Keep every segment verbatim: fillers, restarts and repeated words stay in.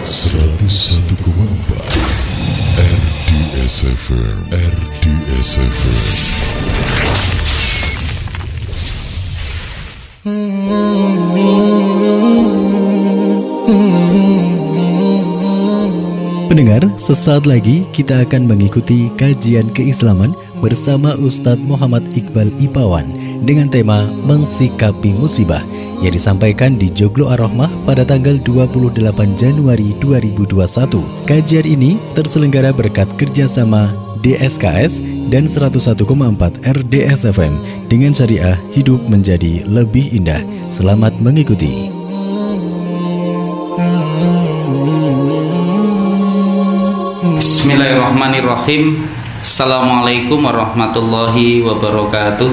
seratus satu koma empat R D S F M, R D S F M. Pendengar, sesaat lagi kita akan mengikuti kajian keislaman bersama Ustadz Muhammad Iqbal Ipawan dengan tema Mensikapi Musibah yang disampaikan di Joglo Ar-Rahmah pada tanggal dua puluh delapan Januari dua ribu dua puluh satu. Kajian ini terselenggara berkat kerjasama D S K S dan seratus satu koma empat R D S F M dengan syariah hidup menjadi lebih indah. Selamat mengikuti. Bismillahirrahmanirrahim. Assalamualaikum warahmatullahi wabarakatuh.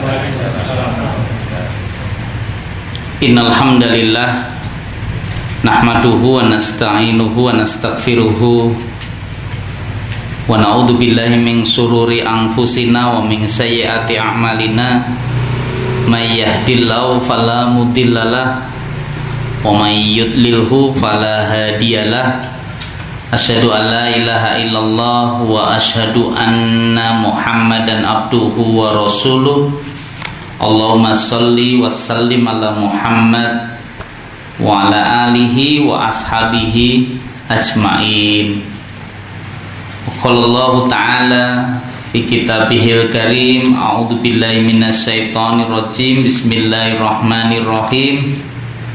Innal hamdalillah nahmaduhu wa nasta'inuhu wa nastaghfiruhu wa na'udzu billahi min sururi anfusina wa min sayyiati a'malina may yahdihillahu fala mudhillalah wa may yudlilhu fala hadiyalah. Asyhadu an la ilaha illallah wa asyhadu anna Muhammadan abduhu wa rasuluh. Allahumma salli wa sallim ala Muhammad wa ala alihi wa ashabihi ajma'in. Qala Allah ta'ala fi kitabihil karim, a'udzu billahi minasyaitonir rajim. Bismillahirrahmanirrahim.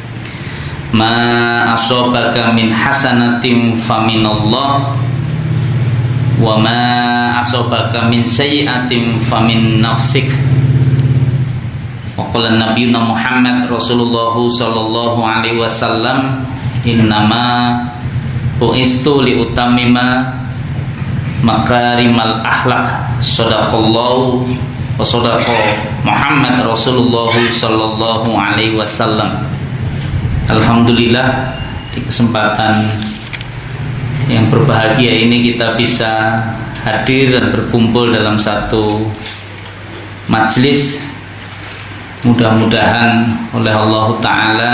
Ma asobaka min hasanatin faminallah wa ma asobaka min sayyi'atin famin nafsik. Wa qala nabiyuna Muhammad Rasulullah sallallahu alaihi wasallam, innama bu'istu li utammima makarimal akhlaq. Shadaqallahu wa shadaqa Muhammad Rasulullah sallallahu alaihi wasallam. Alhamdulillah, di kesempatan yang berbahagia ini kita bisa hadir dan berkumpul dalam satu majelis. Mudah-mudahan oleh Allah Ta'ala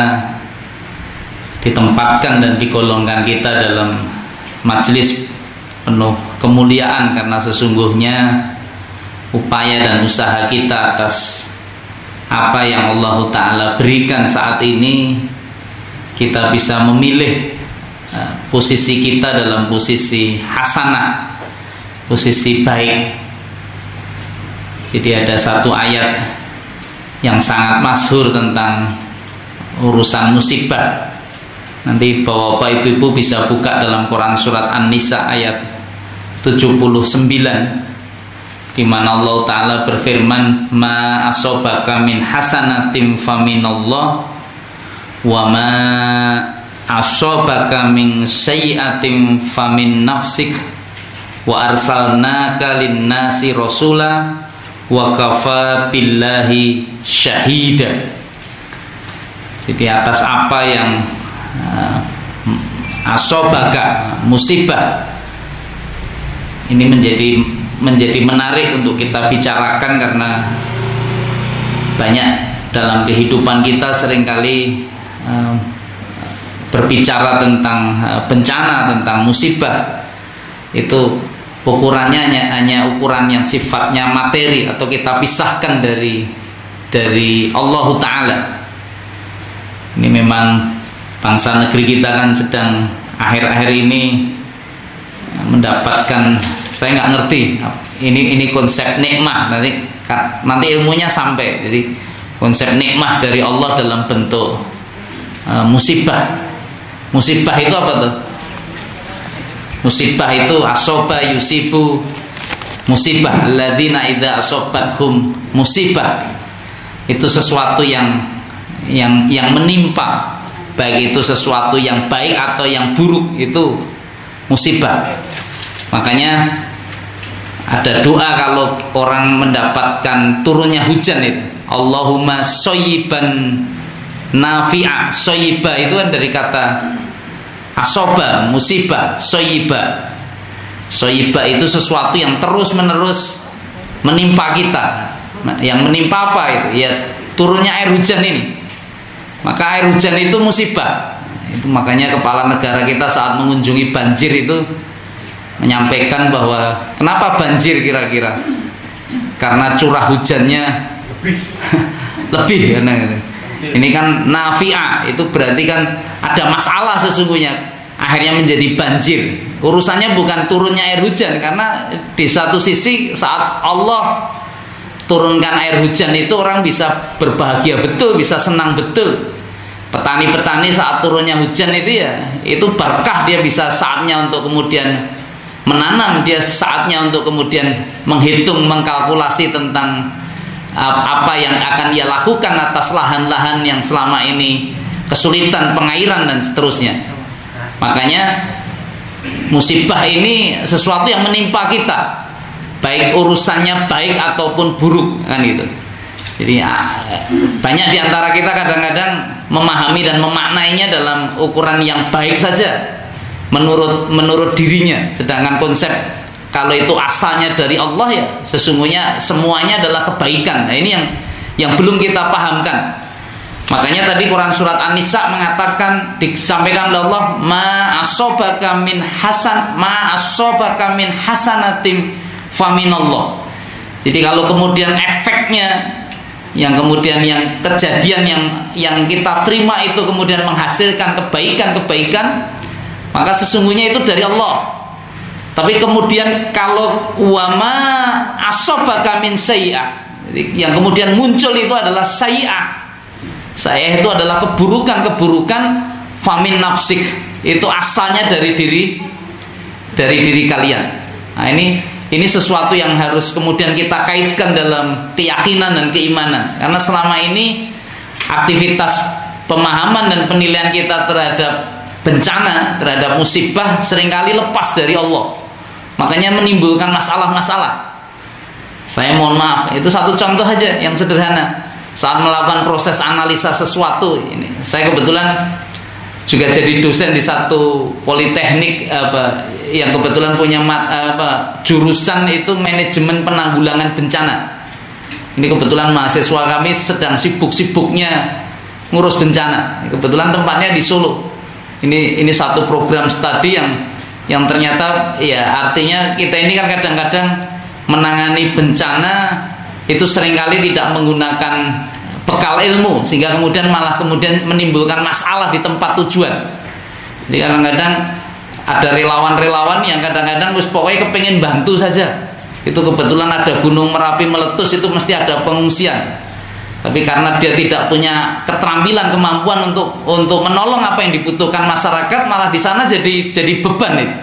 ditempatkan dan digolongkan kita dalam majelis penuh kemuliaan, karena sesungguhnya upaya dan usaha kita atas apa yang Allah Ta'ala berikan saat ini, kita bisa memilih uh, posisi kita dalam posisi hasanah, posisi baik. Jadi ada satu ayat yang sangat masyhur tentang urusan musibah. Nanti bapak-bapak ibu-ibu bisa buka dalam Quran surat An-Nisa ayat tujuh puluh sembilan, di mana Allah Ta'ala berfirman, ma asobaka min hasanatin faminallah wa ma asobaka min sayyi'atin famin nafsik wa arsalnaka linnasi rasula wa kafa billahi syahida. Jadi atas apa yang uh, asobaka, musibah, ini menjadi menjadi menarik untuk kita bicarakan, karena banyak dalam kehidupan kita seringkali berbicara tentang bencana, tentang musibah, itu ukurannya hanya, hanya ukuran yang sifatnya materi, atau kita pisahkan dari dari Allah Ta'ala. Ini memang bangsa negeri kita kan sedang akhir-akhir ini mendapatkan, saya nggak ngerti ini ini konsep nikmah, nanti nanti ilmunya sampai. Jadi konsep nikmah dari Allah dalam bentuk Uh, musibah. Musibah itu apa tuh? Musibah itu asoba yusibu musibah. Alladzina idza asobathum musibah, itu sesuatu yang yang yang menimpa, baik itu sesuatu yang baik atau yang buruk, itu musibah. Makanya ada doa kalau orang mendapatkan turunnya hujan itu, Allahumma soyiban nafi'ah. Soyiba itu kan dari kata asoba, musibah. Soyiba, soyiba itu sesuatu yang terus menerus menimpa kita. Yang menimpa apa itu? Ya turunnya air hujan ini. Maka air hujan itu musibah. Itu makanya kepala negara kita saat mengunjungi banjir itu menyampaikan bahwa kenapa banjir kira-kira? Karena curah hujannya lebih, lebih karena ini kan nafi'ah, itu berarti kan ada masalah sesungguhnya, akhirnya menjadi banjir. Urusannya bukan turunnya air hujan, karena di satu sisi saat Allah turunkan air hujan itu orang bisa berbahagia betul, bisa senang betul. Petani-petani saat turunnya hujan itu ya itu berkah, dia bisa saatnya untuk kemudian menanam, dia saatnya untuk kemudian menghitung, mengkalkulasi tentang apa yang akan ia lakukan atas lahan-lahan yang selama ini kesulitan pengairan dan seterusnya. Makanya musibah ini sesuatu yang menimpa kita, baik urusannya baik ataupun buruk, kan gitu. Jadi banyak diantara kita kadang-kadang memahami dan memaknainya dalam ukuran yang baik saja menurut menurut dirinya, sedangkan konsep kalau itu asalnya dari Allah ya sesungguhnya semuanya adalah kebaikan. Nah ini yang yang belum kita pahamkan. Makanya tadi Quran surat An-Nisa mengatakan, disampaikan oleh Allah, ma asobaka min hasan ma asobaka min hasanatim faminallah. Jadi kalau kemudian efeknya yang kemudian yang kejadian yang yang kita terima itu kemudian menghasilkan kebaikan-kebaikan, maka sesungguhnya itu dari Allah. Tapi kemudian kalau wama asobaka min sayyi'ah, yang kemudian muncul itu adalah sayyi'ah. Saya itu adalah keburukan-keburukan famin nafsik, itu asalnya dari diri dari diri kalian. Nah ini ini sesuatu yang harus kemudian kita kaitkan dalam keyakinan dan keimanan, karena selama ini aktivitas pemahaman dan penilaian kita terhadap bencana, terhadap musibah seringkali lepas dari Allah. Makanya menimbulkan masalah-masalah. Saya mohon maaf, itu satu contoh aja yang sederhana. Saat melakukan proses analisa sesuatu, ini saya kebetulan juga jadi dosen di satu politeknik apa yang kebetulan punya mat, apa jurusan itu manajemen penanggulangan bencana. Ini kebetulan mahasiswa kami sedang sibuk-sibuknya ngurus bencana. Kebetulan tempatnya di Solo. Ini ini satu program studi yang yang ternyata ya artinya kita ini kan kadang-kadang menangani bencana itu seringkali tidak menggunakan bekal ilmu, sehingga kemudian malah kemudian menimbulkan masalah di tempat tujuan. Jadi kadang-kadang ada relawan-relawan yang kadang-kadang wis pokoknya kepengin bantu saja. Itu kebetulan ada Gunung Merapi meletus, itu mesti ada pengungsian. Tapi karena dia tidak punya keterampilan, kemampuan untuk untuk menolong apa yang dibutuhkan masyarakat, malah di sana jadi jadi beban itu.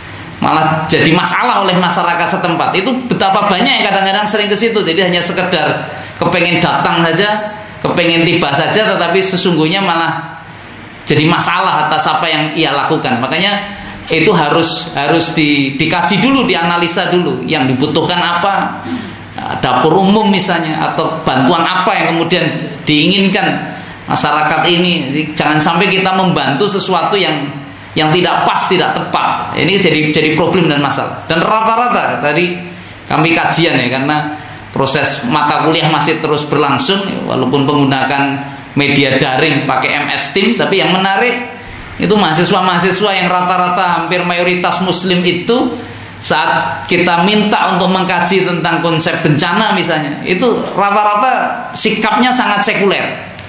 Malah jadi masalah oleh masyarakat setempat. Itu betapa banyak yang kadang-kadang sering ke situ. Jadi hanya sekedar kepengen datang saja, kepengen tiba saja, tetapi sesungguhnya malah jadi masalah atas apa yang ia lakukan. Makanya itu harus harus di, dikaji dulu, dianalisa dulu yang dibutuhkan apa, dapur umum misalnya, atau bantuan apa yang kemudian diinginkan masyarakat ini. Jadi, jangan sampai kita membantu sesuatu yang yang tidak pas, tidak tepat. Ini jadi jadi problem dan masalah. Dan rata-rata tadi kami kajian ya, karena proses mata kuliah masih terus berlangsung walaupun menggunakan media daring pakai M S Team, tapi yang menarik itu mahasiswa-mahasiswa yang rata-rata hampir mayoritas muslim itu saat kita minta untuk mengkaji tentang konsep bencana misalnya, itu rata-rata sikapnya sangat sekuler.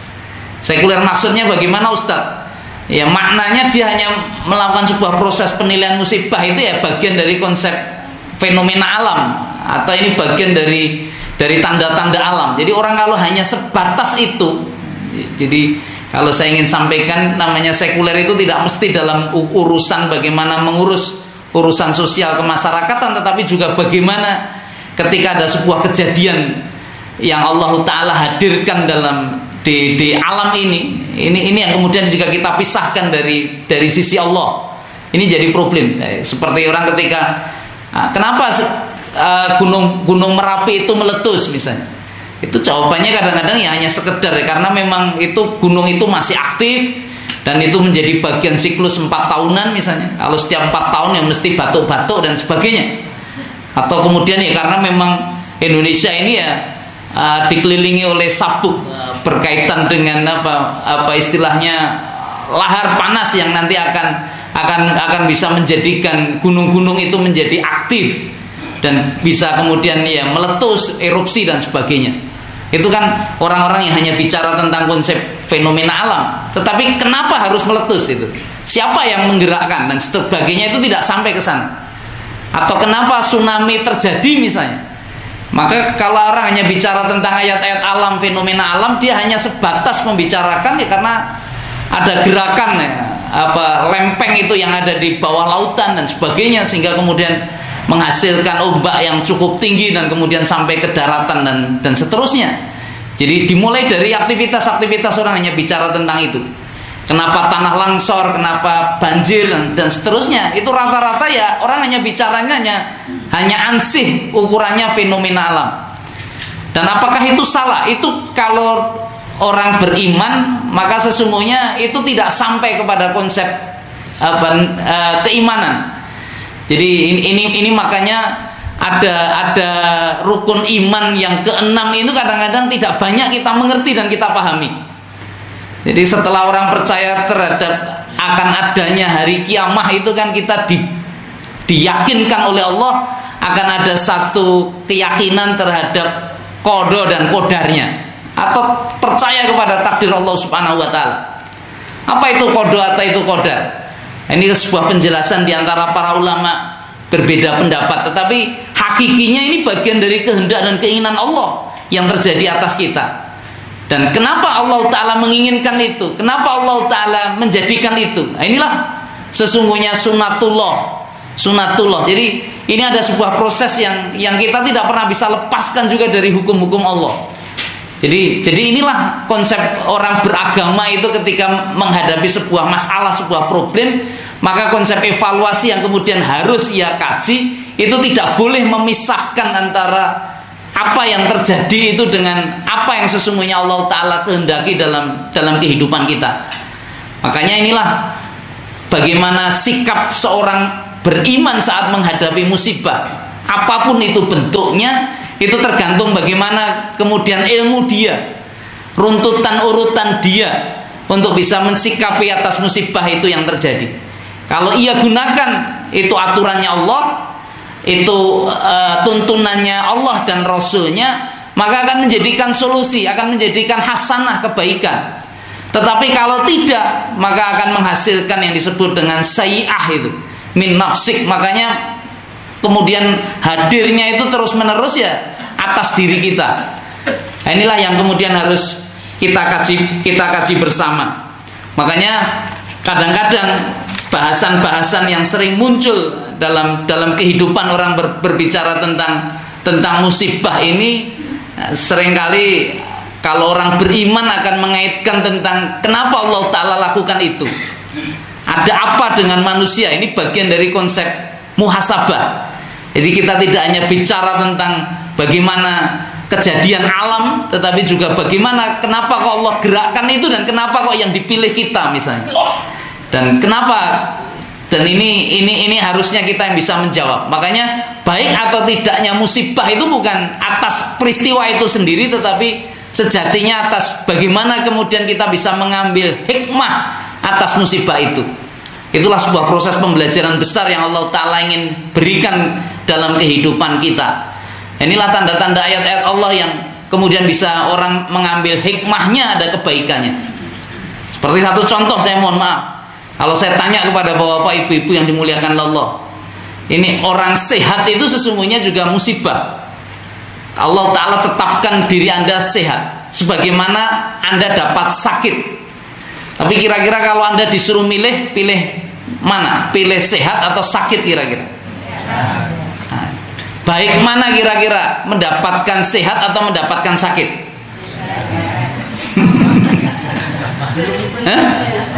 Sekuler maksudnya bagaimana Ustadz? Ya maknanya dia hanya melakukan sebuah proses penilaian musibah itu ya bagian dari konsep fenomena alam, atau ini bagian dari dari tanda-tanda alam. Jadi orang kalau hanya sebatas itu, jadi kalau saya ingin sampaikan, namanya sekuler itu tidak mesti dalam urusan bagaimana mengurus urusan sosial kemasyarakatan, tetapi juga bagaimana ketika ada sebuah kejadian yang Allah Ta'ala hadirkan dalam di, di alam ini. Ini ini yang kemudian jika kita pisahkan dari dari sisi Allah, ini jadi problem. Seperti orang ketika kenapa uh, gunung gunung Merapi itu meletus misalnya, itu jawabannya kadang-kadang ya hanya sekedar ya, karena memang itu gunung itu masih aktif dan itu menjadi bagian siklus empat tahunan misalnya. Kalau setiap empat tahun ya mesti batuk-batuk dan sebagainya. Atau kemudian ya karena memang Indonesia ini ya uh, dikelilingi oleh sabuk uh, berkaitan dengan apa apa istilahnya lahar panas yang nanti akan akan akan bisa menjadikan gunung-gunung itu menjadi aktif dan bisa kemudian ya meletus, erupsi dan sebagainya. Itu kan orang-orang yang hanya bicara tentang konsep fenomena alam. Tetapi kenapa harus meletus itu? Siapa yang menggerakkan dan sebagainya itu tidak sampai ke sana. Atau kenapa tsunami terjadi misalnya. Maka kalau orang hanya bicara tentang ayat-ayat alam, fenomena alam, dia hanya sebatas membicarakan ya karena ada gerakan ya, apa lempeng itu yang ada di bawah lautan dan sebagainya, sehingga kemudian menghasilkan ombak yang cukup tinggi dan kemudian sampai ke daratan dan dan seterusnya. Jadi dimulai dari aktivitas-aktivitas orang hanya bicara tentang itu. Kenapa tanah longsor, kenapa banjir dan, dan seterusnya. Itu rata-rata ya orang hanya bicaranya hanya hanya ansih, ukurannya fenomena alam. Dan apakah itu salah? Itu kalau orang beriman maka sesungguhnya itu tidak sampai kepada konsep apa, e, keimanan. Jadi ini, ini ini makanya ada ada rukun iman yang keenam itu kadang-kadang tidak banyak kita mengerti dan kita pahami. Jadi setelah orang percaya terhadap akan adanya hari kiamah itu kan kita di, diyakinkan oleh Allah akan ada satu keyakinan terhadap qada dan qadarnya, atau percaya kepada takdir Allah Subhanahu wa taala. Apa itu qada atau itu qadar? Ini sebuah penjelasan di antara para ulama berbeda pendapat, tetapi hakikinya ini bagian dari kehendak dan keinginan Allah yang terjadi atas kita. Dan kenapa Allah Ta'ala menginginkan itu? Kenapa Allah Ta'ala menjadikan itu? Nah, inilah sesungguhnya sunatullah. Sunatullah. Jadi ini ada sebuah proses yang yang kita tidak pernah bisa lepaskan juga dari hukum-hukum Allah. Jadi jadi inilah konsep orang beragama itu ketika menghadapi sebuah masalah, sebuah problem, maka konsep evaluasi yang kemudian harus ia kaji itu tidak boleh memisahkan antara apa yang terjadi itu dengan apa yang sesungguhnya Allah Ta'ala kehendaki dalam dalam kehidupan kita. Makanya inilah bagaimana sikap seorang beriman saat menghadapi musibah. Apapun itu bentuknya, itu tergantung bagaimana kemudian ilmu dia, runtutan urutan dia untuk bisa mensikapi atas musibah itu yang terjadi. Kalau ia gunakan itu aturannya Allah, itu uh, tuntunannya Allah dan Rasulnya, maka akan menjadikan solusi, akan menjadikan hasanah, kebaikan. Tetapi kalau tidak, maka akan menghasilkan yang disebut dengan sayyi'ah itu, min nafsik. Makanya kemudian hadirnya itu terus menerus ya atas diri kita. Nah, inilah yang kemudian harus kita kaji, kita kaji bersama. Makanya kadang-kadang bahasan-bahasan yang sering muncul dalam dalam kehidupan orang ber, berbicara tentang tentang musibah ini, seringkali kalau orang beriman akan mengaitkan tentang kenapa Allah Ta'ala lakukan itu, ada apa dengan manusia. Ini bagian dari konsep muhasabah. Jadi kita tidak hanya bicara tentang bagaimana kejadian alam, tetapi juga bagaimana kenapa kok Allah gerakkan itu dan kenapa kok yang dipilih kita misalnya. Dan kenapa? Dan ini ini ini harusnya kita yang bisa menjawab. Makanya baik atau tidaknya musibah itu bukan atas peristiwa itu sendiri, tetapi sejatinya atas bagaimana kemudian kita bisa mengambil hikmah atas musibah itu. Itulah sebuah proses pembelajaran besar yang Allah Ta'ala ingin berikan dalam kehidupan kita. Inilah tanda-tanda ayat-ayat Allah yang kemudian bisa orang mengambil hikmahnya, ada kebaikannya. Seperti satu contoh, saya mohon maaf, kalau saya tanya kepada bapak-bapak, ibu-ibu yang dimuliakan Allah, ini orang sehat itu sesungguhnya juga musibah. Allah Ta'ala tetapkan diri Anda sehat sebagaimana Anda dapat sakit. Tapi kira-kira kalau Anda disuruh milih, pilih mana? Pilih sehat atau sakit kira-kira? Nah, baik mana kira-kira? Mendapatkan sehat atau mendapatkan sakit? Hah?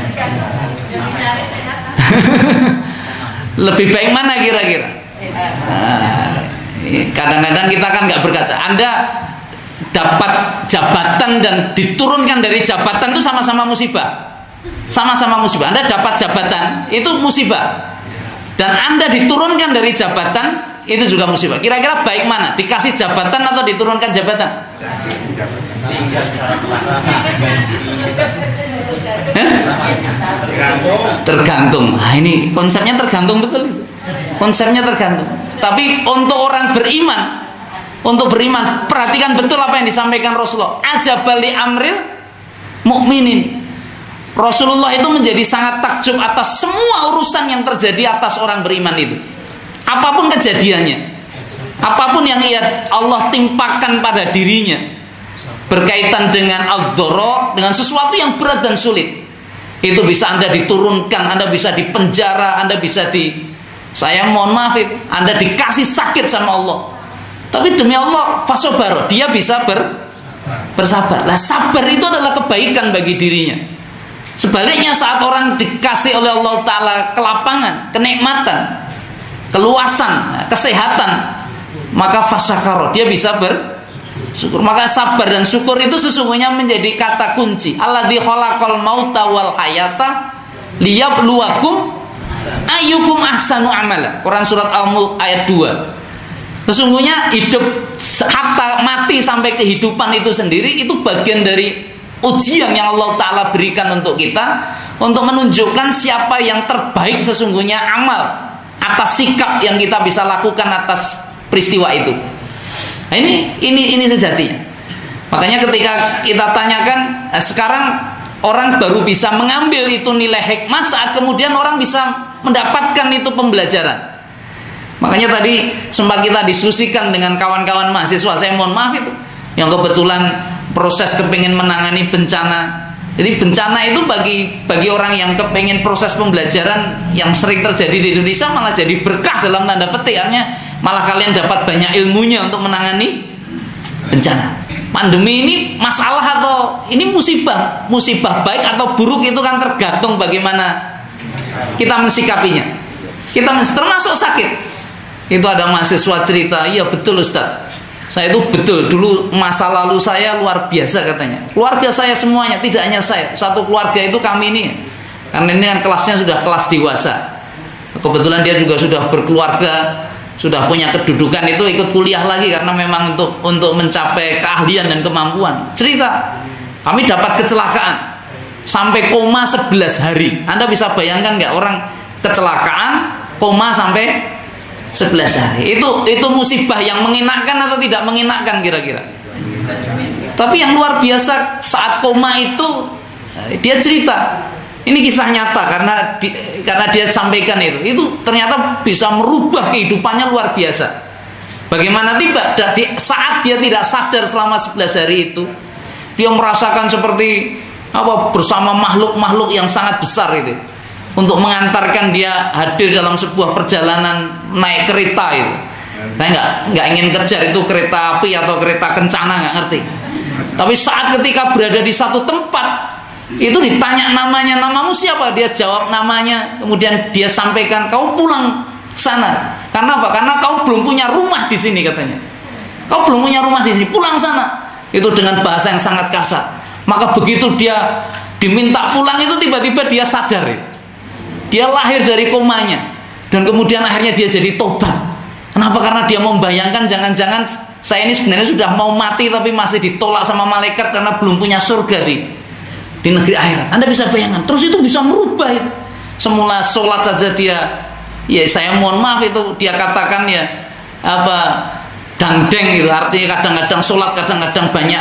Lebih baik mana kira-kira? Nah, kadang-kadang kita kan nggak berkaca. Anda dapat jabatan dan diturunkan dari jabatan itu sama-sama musibah. Sama-sama musibah. Anda dapat jabatan itu musibah, dan Anda diturunkan dari jabatan itu juga musibah. Kira-kira baik mana? Dikasih jabatan atau diturunkan jabatan? Hah? Tergantung. Nah, ini konsepnya tergantung betul itu. Konsepnya tergantung. Tapi untuk orang beriman, untuk beriman, perhatikan betul apa yang disampaikan Rasulullah. Ajabali amril mukminin. Rasulullah itu menjadi sangat takjub atas semua urusan yang terjadi atas orang beriman itu. Apapun kejadiannya, apapun yang ia Allah timpakan pada dirinya, berkaitan dengan al-doro, dengan sesuatu yang berat dan sulit, itu bisa Anda diturunkan, Anda bisa dipenjara, Anda bisa di, saya mohon maaf itu, Anda dikasih sakit sama Allah. Tapi demi Allah, fasobaro, dia bisa ber, bersabar. Lah sabar itu adalah kebaikan bagi dirinya. Sebaliknya saat orang dikasih oleh Allah Ta'ala kelapangan, kenikmatan, keluasan, kesehatan, maka fasakaro, dia bisa bersyukur. Maka sabar dan syukur itu sesungguhnya menjadi kata kunci. Alladzi khalaqal mauta wal hayata liyabluwakum ayyukum ahsanu amala. Quran surat Al-Mulk ayat dua. Sesungguhnya hidup hatta mati sampai kehidupan itu sendiri itu bagian dari ujian yang Allah Ta'ala berikan untuk kita, untuk menunjukkan siapa yang terbaik sesungguhnya amal atas sikap yang kita bisa lakukan atas peristiwa itu. Nah, ini ini ini sejatinya. Makanya ketika kita tanyakan, eh, sekarang orang baru bisa mengambil itu nilai hikmah saat kemudian orang bisa mendapatkan itu pembelajaran. Makanya tadi sempat kita diskusikan dengan kawan-kawan mahasiswa, saya mohon maaf itu, yang kebetulan proses kepingin menangani bencana. Jadi bencana itu bagi bagi orang yang kepingin proses pembelajaran yang sering terjadi di Indonesia malah jadi berkah dalam tanda petik. Artinya malah kalian dapat banyak ilmunya untuk menangani bencana. Pandemi ini masalah atau ini musibah, musibah baik atau buruk itu kan tergantung bagaimana kita mensikapinya. Kita termasuk sakit. Itu ada mahasiswa cerita, iya betul Ustaz, saya itu betul dulu masa lalu saya luar biasa katanya. Keluarga saya semuanya, tidak hanya saya, satu keluarga itu kami ini, karena ini kan kelasnya sudah kelas dewasa. Kebetulan dia juga sudah berkeluarga, sudah punya kedudukan, itu ikut kuliah lagi karena memang untuk untuk mencapai keahlian dan kemampuan. Cerita, kami dapat kecelakaan sampai koma sebelas hari. Anda bisa bayangkan nggak orang kecelakaan koma sampai sebelas hari? Itu itu musibah yang mengenakkan atau tidak mengenakkan kira-kira? Tapi yang luar biasa saat koma itu dia cerita. Ini kisah nyata karena di, karena dia sampaikan itu. Itu ternyata bisa merubah kehidupannya luar biasa. Bagaimana tiba di saat dia tidak sadar selama sebelas hari itu, dia merasakan seperti apa bersama makhluk-makhluk yang sangat besar itu, untuk mengantarkan dia hadir dalam sebuah perjalanan naik kereta itu. Saya nggak nggak ingin kejar itu kereta api atau kereta kencana, nggak ngerti. Tapi saat ketika berada di satu tempat itu ditanya namanya, namamu siapa? Dia jawab namanya, kemudian dia sampaikan kau pulang sana. Karena apa? Karena kau belum punya rumah di sini katanya. Kau belum punya rumah di sini, pulang sana. Itu dengan bahasa yang sangat kasar. Maka begitu dia diminta pulang itu tiba-tiba dia sadar. Dia lahir dari komanya dan kemudian akhirnya dia jadi tobat. Kenapa? Karena dia membayangkan jangan-jangan saya ini sebenarnya sudah mau mati tapi masih ditolak sama malaikat karena belum punya surga di di negeri akhirat. Anda bisa bayangkan. Terus itu bisa merubah itu. Semula sholat saja dia, ya saya mohon maaf itu dia katakan ya apa dangdeng itu, artinya kadang-kadang sholat kadang-kadang banyak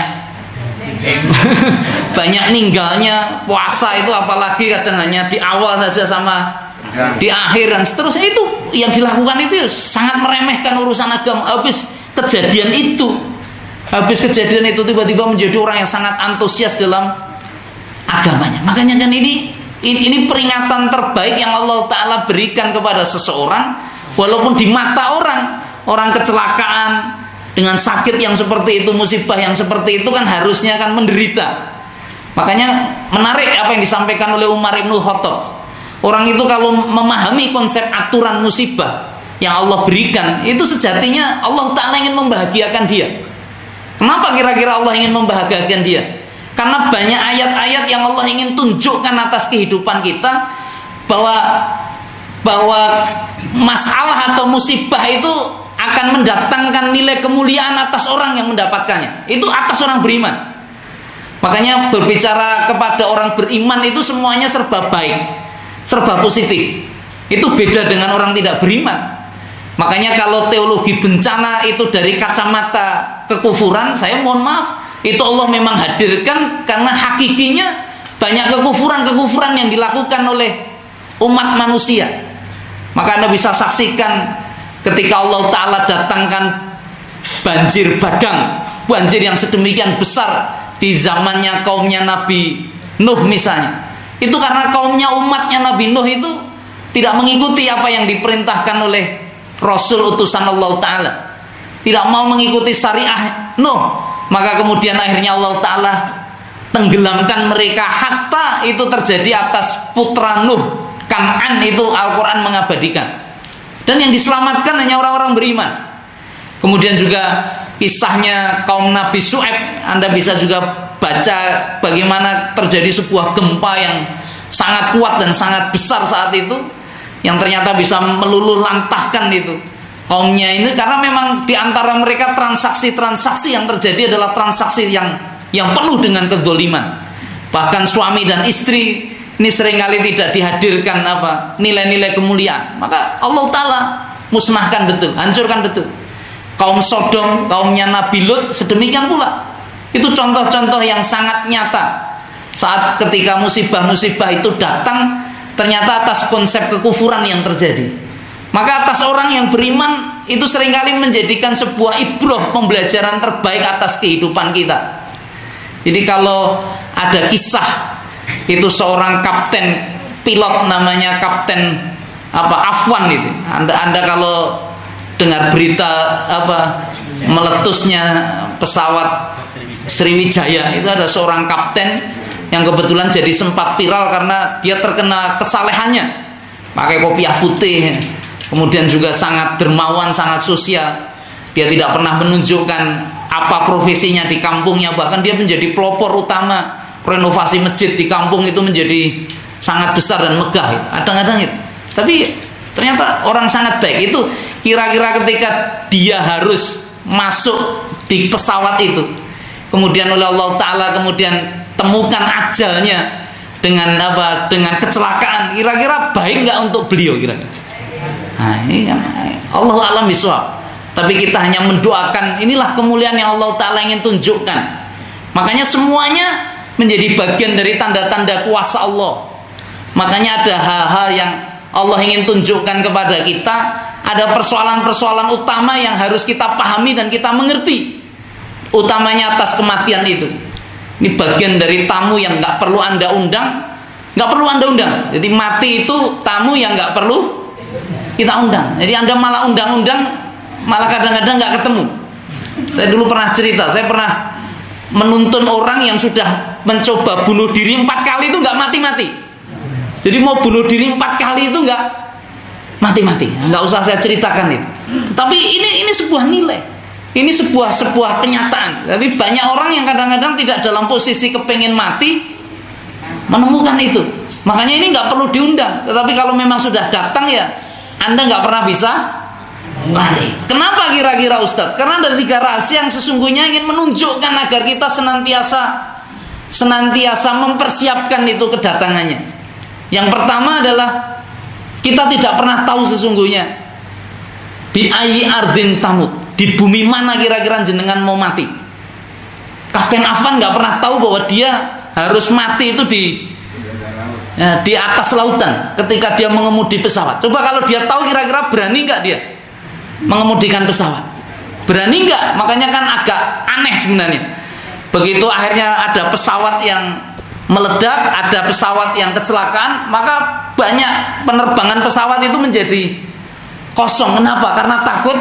banyak ninggalnya. Puasa itu apalagi kadang hanya di awal saja sama di akhir dan seterusnya. Itu yang dilakukan itu sangat meremehkan urusan agama. Habis kejadian itu habis kejadian itu tiba-tiba menjadi orang yang sangat antusias dalam agamanya. Makanya kan ini ini, ini peringatan terbaik yang Allah Ta'ala berikan kepada seseorang. Walaupun di mata orang orang kecelakaan dengan sakit yang seperti itu, musibah yang seperti itu kan harusnya kan menderita. Makanya menarik apa yang disampaikan oleh Umar Ibnul Khattab. Orang itu kalau memahami konsep aturan musibah yang Allah berikan, itu sejatinya Allah Ta'ala ingin membahagiakan dia. Kenapa kira-kira Allah ingin membahagiakan dia? Karena banyak ayat-ayat yang Allah ingin tunjukkan atas kehidupan kita bahwa bahwa masalah atau musibah itu akan mendatangkan nilai kemuliaan atas orang yang mendapatkannya. Itu atas orang beriman. Makanya berbicara kepada orang beriman itu semuanya serba baik, serba positif. Itu beda dengan orang tidak beriman. Makanya kalau teologi bencana itu dari kacamata kekufuran, saya mohon maaf, itu Allah memang hadirkan karena hakikinya banyak kekufuran-kekufuran yang dilakukan oleh umat manusia. Maka Anda bisa saksikan ketika Allah Ta'ala datangkan banjir badang, banjir yang sedemikian besar di zamannya kaumnya Nabi Nuh misalnya. Itu karena kaumnya, umatnya Nabi Nuh itu tidak mengikuti apa yang diperintahkan oleh Rasul utusan Allah Ta'ala, tidak mau mengikuti syariah Nuh. Maka kemudian akhirnya Allah Ta'ala tenggelamkan mereka, hatta itu terjadi atas putra Nuh, Kan'an. Itu Al-Quran mengabadikan. Dan yang diselamatkan hanya orang-orang beriman. Kemudian juga kisahnya kaum Nabi Syu'aib, Anda bisa juga baca bagaimana terjadi sebuah gempa yang sangat kuat dan sangat besar saat itu, yang ternyata bisa meluluh lantahkan itu kaumnya ini, karena memang diantara mereka transaksi-transaksi yang terjadi adalah transaksi yang yang penuh dengan kedzaliman. Bahkan suami dan istri ini seringkali tidak dihadirkan apa nilai-nilai kemuliaan. Maka Allah Ta'ala musnahkan betul, hancurkan betul. Kaum Sodom, kaumnya Nabi Lut sedemikian pula. Itu contoh-contoh yang sangat nyata. Saat ketika musibah-musibah itu datang, ternyata atas konsep kekufuran yang terjadi. Maka atas orang yang beriman itu seringkali menjadikan sebuah ibrah, pembelajaran terbaik atas kehidupan kita. Jadi kalau ada kisah itu seorang kapten pilot namanya Kapten apa Afwan itu. Anda Anda kalau dengar berita apa meletusnya pesawat Sriwijaya, itu ada seorang kapten yang kebetulan jadi sempat viral karena dia terkena kesalehannya, pakai kopiah putih, kemudian juga sangat dermawan, sangat sosial. Dia tidak pernah menunjukkan apa profesinya di kampungnya, bahkan dia menjadi pelopor utama renovasi masjid di kampung itu menjadi sangat besar dan megah. Kadang-kadang itu. Tapi ternyata orang sangat baik. Itu kira-kira ketika dia harus masuk di pesawat itu, kemudian oleh Allah Ta'ala kemudian temukan ajalnya dengan apa? Dengan kecelakaan. Kira-kira baik nggak untuk beliau kira-kira? Nah, ini kan Allah a'lam bishawab. Tapi kita hanya mendoakan, inilah kemuliaan yang Allah Ta'ala ingin tunjukkan. Makanya semuanya menjadi bagian dari tanda-tanda kuasa Allah. Makanya ada hal-hal yang Allah ingin tunjukkan kepada kita. Ada persoalan-persoalan utama yang harus kita pahami dan kita mengerti. Utamanya atas kematian itu. Ini bagian dari tamu yang gak perlu Anda undang. Gak perlu Anda undang. Jadi mati itu tamu yang gak perlu kita undang. Jadi Anda malah undang-undang, malah kadang-kadang gak ketemu. Saya dulu pernah cerita, saya pernah menuntun orang yang sudah mencoba bunuh diri empat kali itu nggak mati-mati. Jadi mau bunuh diri empat kali itu nggak mati-mati. Nggak usah saya ceritakan itu. Tapi ini ini sebuah nilai. Ini sebuah sebuah kenyataan. Tapi banyak orang yang kadang-kadang tidak dalam posisi kepengen mati menemukan itu. Makanya ini nggak perlu diundang. Tetapi kalau memang sudah datang ya Anda nggak pernah bisa lari. Kenapa kira-kira Ustadz? Karena ada tiga rahasia yang sesungguhnya ingin menunjukkan agar kita senantiasa senantiasa mempersiapkan itu kedatangannya. Yang pertama adalah kita tidak pernah tahu sesungguhnya bi ayyi ardin tamut, di bumi mana kira-kira jenengan mau mati. Kapten Afwan nggak pernah tahu bahwa dia harus mati itu di ya, di atas lautan ketika dia mengemudi pesawat. Coba kalau dia tahu kira-kira berani nggak dia mengemudikan pesawat? Berani nggak? Makanya kan agak aneh sebenarnya. Begitu akhirnya ada pesawat yang meledak, ada pesawat yang kecelakaan, maka banyak penerbangan pesawat itu menjadi kosong. Kenapa? Karena takut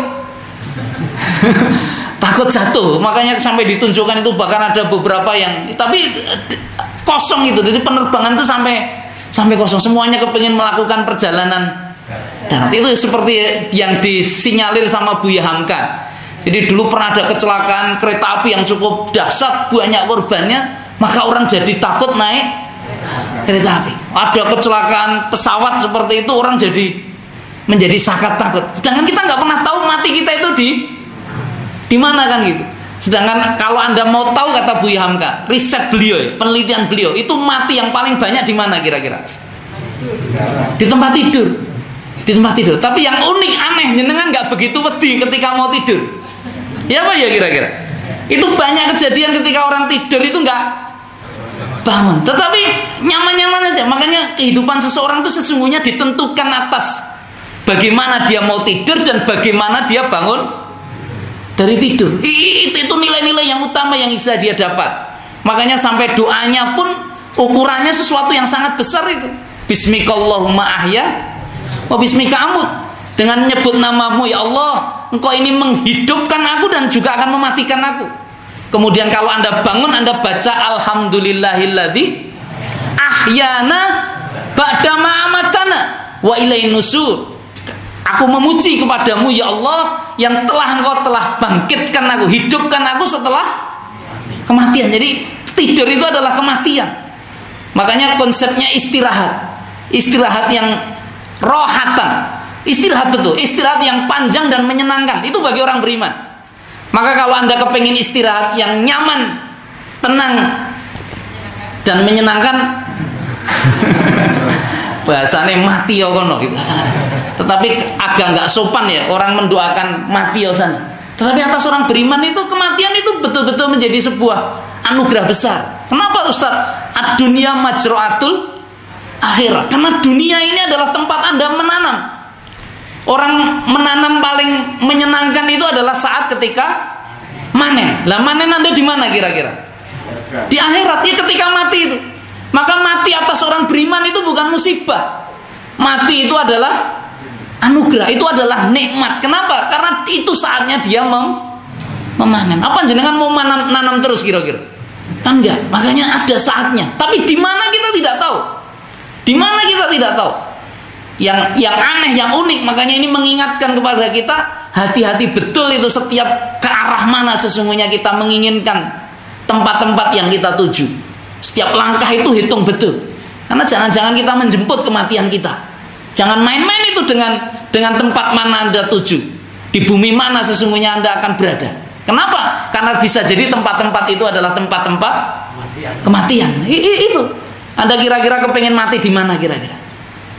takut jatuh. Makanya sampai ditunjukkan itu bahkan ada beberapa yang tapi kosong itu. Jadi penerbangan itu sampai sampai kosong. Semuanya kepingin melakukan perjalanan darat. Itu seperti yang disinyalir sama Buya Hamka. Jadi dulu pernah ada kecelakaan kereta api yang cukup dahsyat, banyak korbannya, maka orang jadi takut naik kereta api. Ada kecelakaan pesawat seperti itu, orang jadi menjadi sakat takut. Sedangkan kita nggak pernah tahu mati kita itu di di mana kan gitu. Sedangkan kalau Anda mau tahu, kata Buya Hamka, riset beliau, penelitian beliau, itu mati yang paling banyak di mana kira-kira? Di tempat tidur. Di tempat tidur. Tapi yang unik, aneh, jenengan nggak begitu wedi ketika mau tidur. Ya apa ya kira-kira? Itu banyak kejadian ketika orang tidur itu nggak bangun, tetapi nyaman-nyaman aja. Makanya kehidupan seseorang itu sesungguhnya ditentukan atas bagaimana dia mau tidur dan bagaimana dia bangun dari tidur. Itu, itu nilai-nilai yang utama yang bisa dia dapat. Makanya sampai doanya pun ukurannya sesuatu yang sangat besar itu. Bismikallahumma ahya wa bismika amut. Dengan nyebut namamu ya Allah, engkau ini menghidupkan aku dan juga akan mematikan aku. Kemudian kalau Anda bangun, Anda baca alhamdulillahilladzi ahyana ba'dama amatana wa ilaihin nusur. Aku memuji kepadamu ya Allah yang telah engkau telah bangkitkan aku, hidupkan aku setelah kematian. Jadi tidur itu adalah kematian. Makanya konsepnya istirahat. Istirahat yang rohatan. Istirahat betul, istirahat yang panjang dan menyenangkan. Itu bagi orang beriman. Maka kalau Anda kepingin istirahat yang nyaman, tenang, dan menyenangkan, bahasanya mati ya kono gitu. Tetapi agak nggak sopan ya orang mendoakan mati ya sana. Tetapi atas orang beriman itu kematian itu betul-betul menjadi sebuah anugerah besar. Kenapa Ustaz? Ad-dunya majra'atul akhirat. Karena dunia ini adalah tempat Anda menanam. Orang menanam paling menyenangkan itu adalah saat ketika manen. Lah manen Anda di mana kira-kira? Di akhirat, ya ketika mati itu. Maka mati atas orang beriman itu bukan musibah. Mati itu adalah anugerah, itu adalah nikmat. Kenapa? Karena itu saatnya dia mem memanen. Apa jenengan mau manam, nanam terus kira-kira? Kan enggak. Makanya ada saatnya. Tapi di mana kita tidak tahu. Di mana kita tidak tahu. Yang yang aneh, yang unik. Makanya ini mengingatkan kepada kita, hati-hati betul itu setiap ke arah mana sesungguhnya kita menginginkan tempat-tempat yang kita tuju. Setiap langkah itu hitung betul. Karena jangan-jangan kita menjemput kematian kita. Jangan main-main itu dengan dengan tempat mana Anda tuju. Di bumi mana sesungguhnya Anda akan berada. Kenapa? Karena bisa jadi tempat-tempat itu adalah tempat-tempat kematian. I, i, itu. Anda kira-kira kepengen mati di mana kira-kira?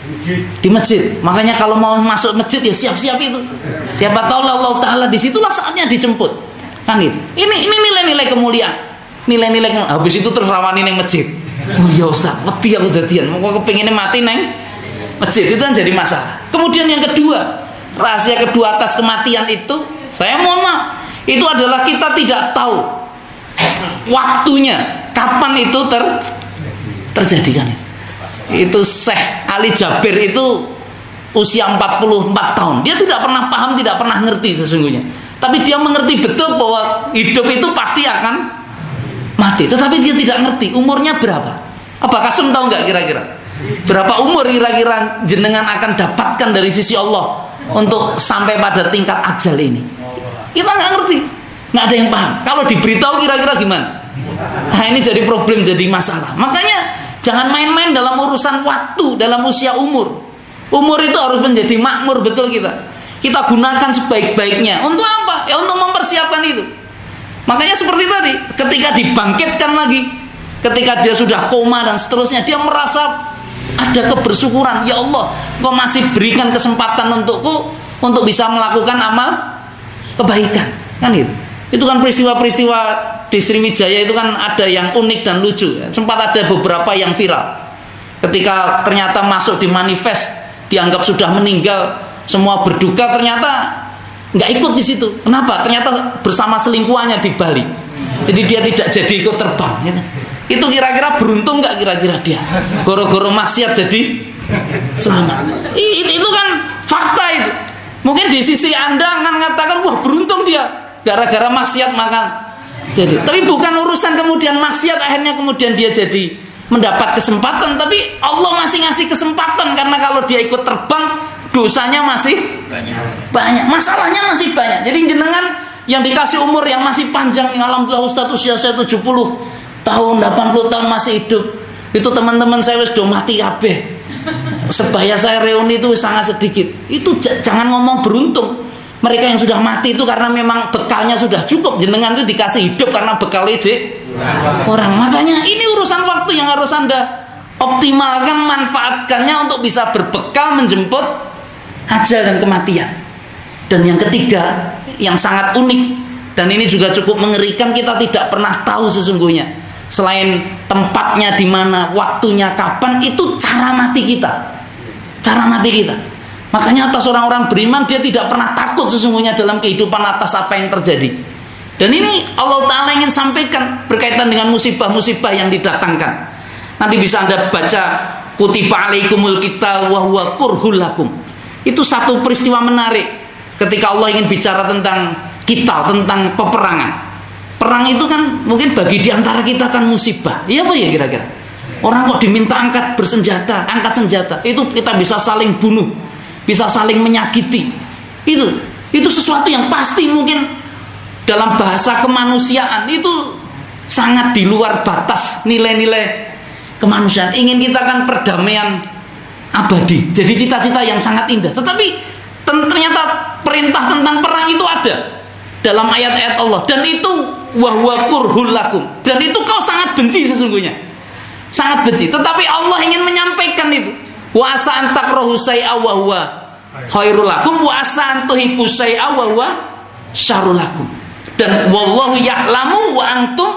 Di masjid. Makanya kalau mau masuk masjid ya siap-siap itu. Siapa tahu Allah Ta'ala disitulah saatnya dijemput. Kan itu. Ini ini nilai-nilai kemuliaan. Nilai-nilai kemuliaan. Habis itu terus rawani neng masjid. Oh ya Ustaz, wedi aku jadian. Mau kepengennya mati neng masjid itu kan jadi masalah. Kemudian yang kedua, rahasia kedua atas kematian itu, saya mohon maaf, itu adalah kita tidak tahu waktunya, kapan itu ter terjadi kan. Itu Syekh Ali Jabir itu usia empat puluh empat tahun. Dia tidak pernah paham, tidak pernah ngerti sesungguhnya. Tapi dia mengerti betul bahwa hidup itu pasti akan mati. Tetapi dia tidak ngerti umurnya berapa. Apa Kasem tahu nggak kira-kira? Berapa umur kira-kira jenengan akan dapatkan dari sisi Allah untuk sampai pada tingkat ajal ini? Kita nggak ngerti, nggak ada yang paham. Kalau diberitahu kira-kira gimana? Nah ini jadi problem, jadi masalah. Makanya jangan main-main dalam urusan waktu, dalam usia umur. Umur itu harus menjadi makmur betul kita. Kita gunakan sebaik-baiknya. Untuk apa? Ya untuk mempersiapkan itu. Makanya seperti tadi, ketika dibangkitkan lagi, ketika dia sudah koma dan seterusnya, dia merasa ada kebersyukuran. Ya Allah, Kau masih berikan kesempatan untukku untuk bisa melakukan amal kebaikan. Kan gitu. Itu kan peristiwa-peristiwa di Sriwijaya itu kan ada yang unik dan lucu. Sempat ada beberapa yang viral. Ketika ternyata masuk di manifest, dianggap sudah meninggal, semua berduka, ternyata nggak ikut di situ. Kenapa? Ternyata bersama selingkuhannya di Bali. Jadi dia tidak jadi ikut terbang. Gitu. Itu kira-kira beruntung nggak kira-kira dia? Goro-goro maksiat jadi selamat. Itu, itu kan fakta itu. Mungkin di sisi Anda akan mengatakan wah beruntung dia gara-gara maksiat makan. Jadi, tapi bukan urusan kemudian maksiat akhirnya kemudian dia jadi mendapat kesempatan, tapi Allah masih ngasih kesempatan karena kalau dia ikut terbang dosanya masih banyak. Banyak. Masalahnya masih banyak. Jadi jenengan yang dikasih umur yang masih panjang, alhamdulillah Ustaz usia saya tujuh puluh tahun, delapan puluh tahun masih hidup. Itu teman-teman saya wis do mati kabeh. sebaya saya reuni itu sangat sedikit. Itu j- jangan ngomong beruntung. Mereka yang sudah mati itu karena memang bekalnya sudah cukup. Jenengan itu dikasih hidup karena bekal ije orang. Makanya ini urusan waktu yang harus Anda optimalkan, manfaatkannya untuk bisa berbekal menjemput ajal dan kematian. Dan yang ketiga, yang sangat unik, dan ini juga cukup mengerikan, kita tidak pernah tahu sesungguhnya selain tempatnya di mana, waktunya kapan, itu cara mati kita. Cara mati kita. Makanya atas orang-orang beriman, dia tidak pernah takut sesungguhnya dalam kehidupan atas apa yang terjadi. Dan ini Allah Ta'ala ingin sampaikan berkaitan dengan musibah-musibah yang didatangkan. Nanti bisa Anda baca kutiba alaikumul qital wa huwa kurhul lakum. Itu satu peristiwa menarik ketika Allah ingin bicara tentang qital, tentang peperangan. Perang itu kan mungkin bagi di antara kita kan musibah. Iya apa ya kira-kira? Orang kok diminta angkat bersenjata, angkat senjata. Itu kita bisa saling bunuh, bisa saling menyakiti. Itu itu sesuatu yang pasti mungkin dalam bahasa kemanusiaan itu sangat di luar batas nilai-nilai kemanusiaan. Ingin kita kan perdamaian abadi. Jadi cita-cita yang sangat indah. Tetapi ternyata perintah tentang perang itu ada dalam ayat-ayat Allah. Dan itu wa huwa kurhul lakum. Dan itu kau sangat benci sesungguhnya. Sangat benci. Tetapi Allah ingin menyampaikan itu. Wa asa an takrahu syai'a wa huwa khairul lakum wa asa an tuhibbu syai'a wa huwa syarrul lakum. Dan wallahu ya'lamu wa antum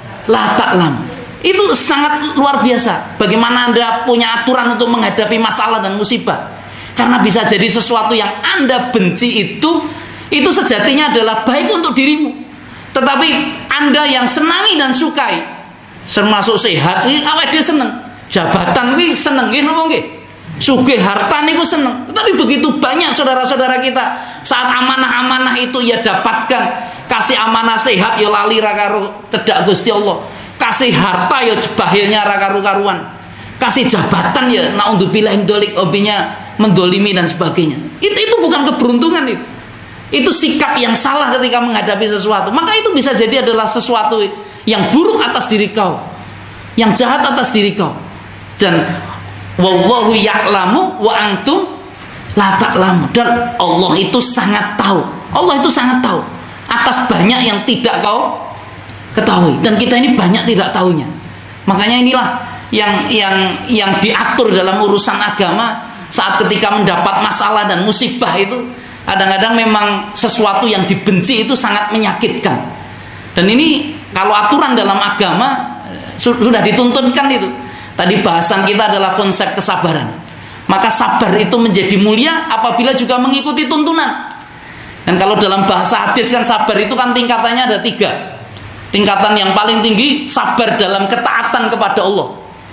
la ta'lamu. Itu sangat luar biasa. Bagaimana Anda punya aturan untuk menghadapi masalah dan musibah. Karena bisa jadi sesuatu yang Anda benci itu, itu sejatinya adalah baik untuk dirimu. Tetapi Anda yang senangi dan sukai, termasuk sehat, ini awake dia seneng. Jabatan ini seneng, nggih napa nggih? Sugih harta niku seneng. Tetapi begitu banyak saudara-saudara kita saat amanah-amanah itu ia dapatkan. Kasih amanah sehat ya lali ra karo cedak Gusti Allah. Kasih harta ya bahilnya ra karu-karuan. Kasih jabatan ya naudzubillah dolik obinya mendolimi dan sebagainya. Itu itu bukan keberuntungan itu. Itu sikap yang salah ketika menghadapi sesuatu. Maka itu bisa jadi adalah sesuatu yang buruk atas diri kau, yang jahat atas diri kau. Dan wallahu ya'lamu wa antum la ta'lamu. Dan Allah itu sangat tahu. Allah itu sangat tahu atas banyak yang tidak kau ketahui, dan kita ini banyak tidak tahunya. Makanya inilah yang yang yang diatur dalam urusan agama. Saat ketika mendapat masalah dan musibah itu kadang-kadang memang sesuatu yang dibenci itu sangat menyakitkan. Dan ini kalau aturan dalam agama sudah dituntunkan itu. Tadi bahasan kita adalah konsep kesabaran. Maka sabar itu menjadi mulia apabila juga mengikuti tuntunan. Dan kalau dalam bahasa hadis kan sabar itu kan tingkatannya ada tiga. Tingkatan yang paling tinggi sabar dalam ketaatan kepada Allah.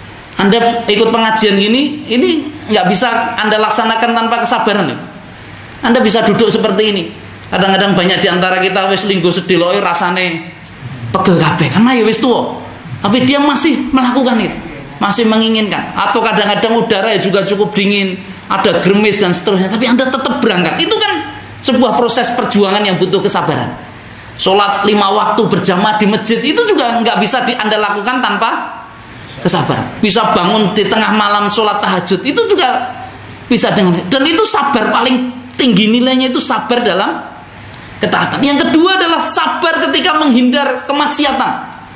Anda ikut pengajian ini, ini nggak bisa Anda laksanakan tanpa kesabaran. Ya? Anda bisa duduk seperti ini. Kadang-kadang banyak di antara kita wis linggo sediloi rasane pegel kabeh karena ya wis tuwa. Tapi dia masih melakukan itu, masih menginginkan. Atau kadang-kadang udara ya juga cukup dingin, ada gerimis dan seterusnya. Tapi Anda tetap berangkat. Itu kan sebuah proses perjuangan yang butuh kesabaran. Sholat lima waktu berjamaah di masjid itu juga nggak bisa di, Anda lakukan tanpa kesabaran. Bisa bangun di tengah malam sholat tahajud itu juga bisa dengan. Dan itu sabar paling tinggi nilainya, itu sabar dalam ketaatan. Yang kedua adalah sabar ketika menghindar kemaksiatan.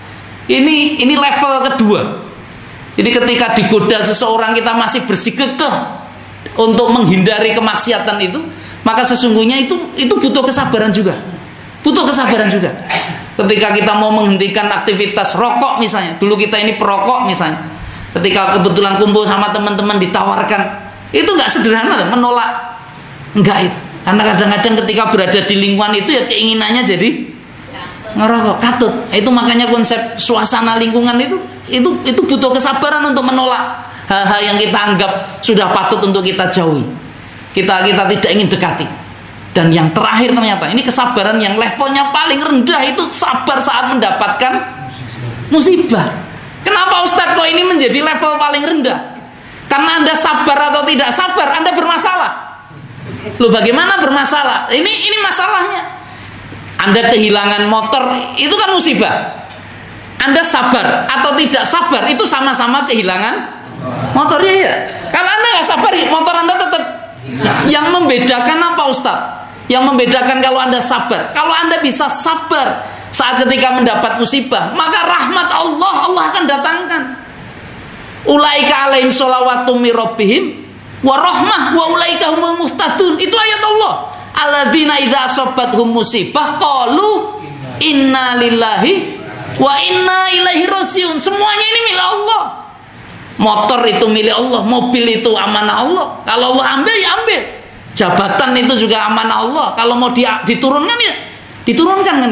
Ini ini level kedua. Jadi ketika digoda seseorang kita masih bersikukuh untuk menghindari kemaksiatan itu, maka sesungguhnya itu itu butuh kesabaran juga. Butuh kesabaran juga. Ketika kita mau menghentikan aktivitas rokok misalnya, dulu kita ini perokok misalnya, ketika kebetulan kumpul sama teman-teman ditawarkan, itu nggak sederhana menolak, enggak itu. Karena kadang-kadang ketika berada di lingkungan itu ya keinginannya jadi ngerokok, katut. Itu makanya konsep suasana lingkungan itu itu itu butuh kesabaran untuk menolak hal-hal yang kita anggap sudah patut untuk kita jauhi. Kita kita tidak ingin dekati. Dan yang terakhir ternyata ini kesabaran yang levelnya paling rendah, itu sabar saat mendapatkan musibah. Kenapa Ustadz kok ini menjadi level paling rendah? Karena Anda sabar atau tidak sabar, Anda bermasalah. Loh, bagaimana bermasalah? Ini ini masalahnya. Anda kehilangan motor, itu kan musibah. Anda sabar atau tidak sabar, itu sama-sama kehilangan motornya ya. Kalau Anda nggak sabar, motor Anda tetap. Yang membedakan apa Ustaz? Yang membedakan kalau Anda sabar. Kalau Anda bisa sabar saat ketika mendapat musibah, maka rahmat Allah Allah akan datangkan. Ulaika alaihim sholawatu mir rabbihim wa rahmah wa ulaika humul muhtadun. Itu ayat Allah. Alladzina idza asabathum musibah qalu inna lillahi wa inna ilaihi rajiun. Semuanya ini milik Allah. Motor itu milik Allah, mobil itu amanah Allah. Kalau Allah ambil ya ambil. Jabatan itu juga amanah Allah. Kalau mau diturunkan ya diturunkan kan.